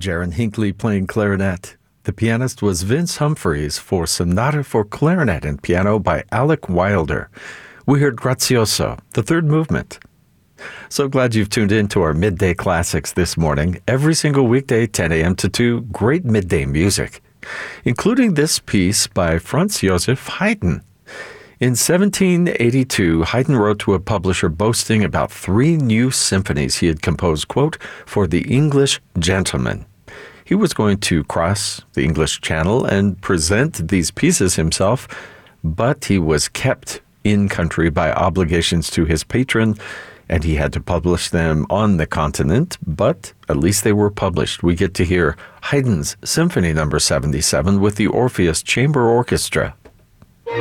Jaron Hinckley playing clarinet. The pianist was Vince Humphreys for Sonata for Clarinet and Piano by Alec Wilder. We heard Grazioso, the third movement. So glad you've tuned in to our Midday Classics this morning. Every single weekday, 10 a.m. to 2, great midday music, including this piece by Franz Joseph Haydn. In 1782, Haydn wrote to a publisher boasting about 3 new symphonies he had composed, quote, for the English gentleman. He was going to cross the English Channel and present these pieces himself, but he was kept in country by obligations to his patron, and he had to publish them on the continent, but at least they were published. We get to hear Haydn's Symphony No. 77 with the Orpheus Chamber Orchestra.